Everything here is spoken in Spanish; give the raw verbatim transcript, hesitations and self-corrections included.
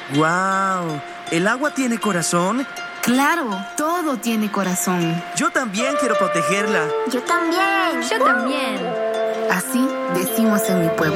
¡Guau! ¿El agua tiene corazón? Claro, todo tiene corazón. Yo también quiero protegerla. Yo también. Yo también. Así decimos en mi pueblo.